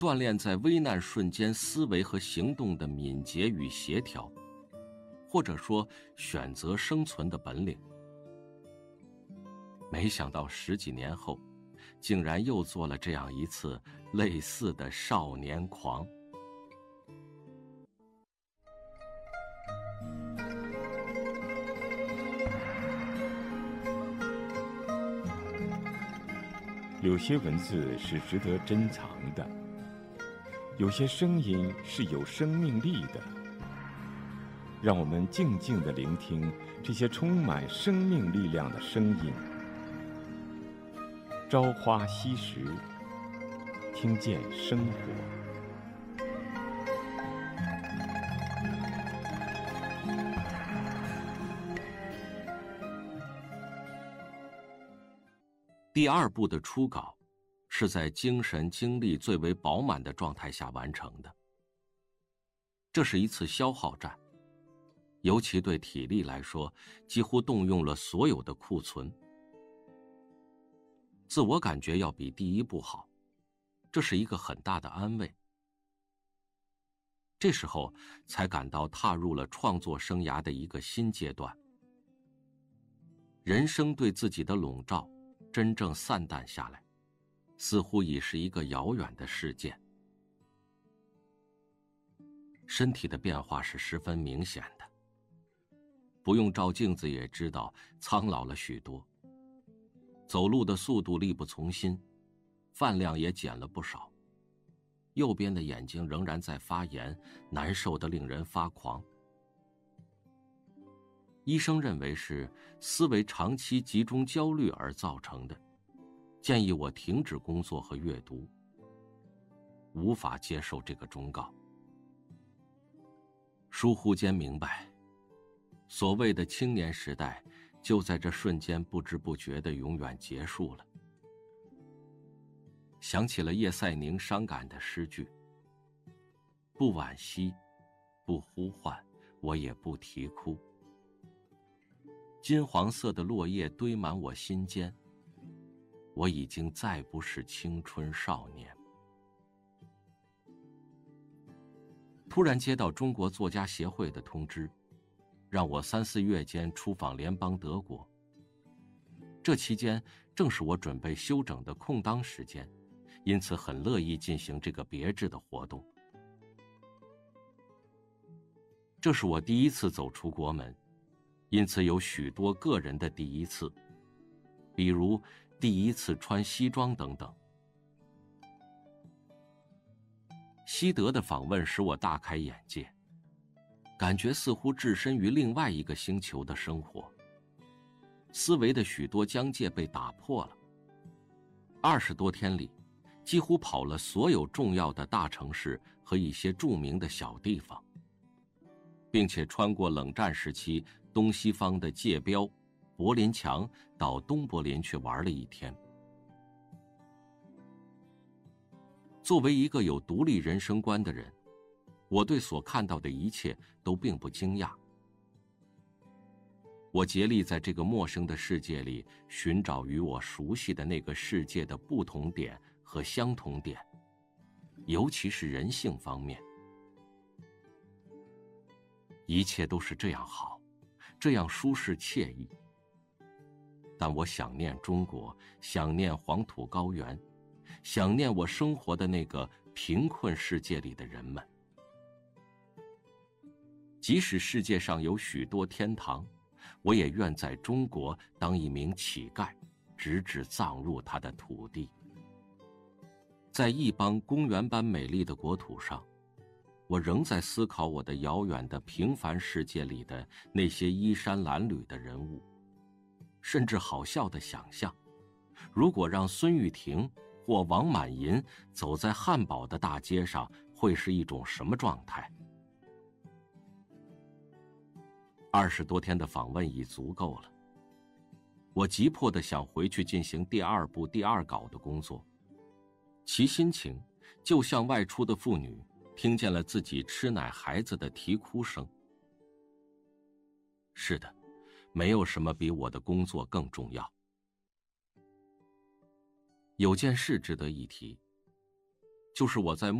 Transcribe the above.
锻炼在危难瞬间思维和行动的敏捷与协调，或者说选择生存的本领。没想到10几年后，竟然又做了这样一次类似的少年狂。 有些文字是值得珍藏的，有些声音是有生命力的。让我们静静地聆听这些充满生命力量的声音。朝花夕拾，听见生活。 第2部的初稿是在精神精力最为饱满的状态下完成的。这是一次消耗战，尤其对体力来说，几乎动用了所有的库存。自我感觉要比第1部好，这是一个很大的安慰。这时候才感到踏入了创作生涯的一个新阶段，人生对自己的笼罩真正散淡下来，似乎已是一个遥远的事件。身体的变化是十分明显的，不用照镜子也知道苍老了许多，走路的速度力不从心，饭量也减了不少，右边的眼睛仍然在发炎，难受得令人发狂。医生认为是思维长期集中焦虑而造成的，建议我停止工作和阅读。无法接受这个忠告。疏忽间明白，所谓的青年时代就在这瞬间不知不觉地永远结束了。想起了叶赛宁伤感的诗句：不惋惜，不呼唤，我也不啼哭。金黄色的落叶堆满我心间，我已经再不是青春少年。突然接到中国作家协会的通知，让我3、4月间出访联邦德国。这期间正是我准备休整的空当时间，因此很乐意进行这个别致的活动。这是我第1次走出国门，因此有许多个人的第1次，比如第1次穿西装等等。西德的访问使我大开眼界，感觉似乎置身于另外一个星球的生活，思维的许多疆界被打破了。20多天里，几乎跑了所有重要的大城市和一些著名的小地方，并且穿过冷战时期东西方的界标柏林墙，到东柏林去玩了1天。作为一个有独立人生观的人，我对所看到的一切都并不惊讶。我竭力在这个陌生的世界里寻找与我熟悉的那个世界的不同点和相同点，尤其是人性方面。一切都是这样好，这样舒适惬意。但我想念中国，想念黄土高原，想念我生活的那个贫困世界里的人们。即使世界上有许多天堂，我也愿在中国当一名乞丐，直至葬入他的土地。在一邦公园般美丽的国土上，我仍在思考我的遥远的平凡世界里的那些衣衫褴褛的人物，甚至好笑的想象，如果让孙玉婷或王满银走在汉堡的大街上，会是一种什么状态？20多天的访问已足够了，我急迫地想回去进行第2部第2稿的工作，其心情就像外出的妇女听见了自己吃奶孩子的啼哭声。是的，没有什么比我的工作更重要。有件事值得一提， 就是我在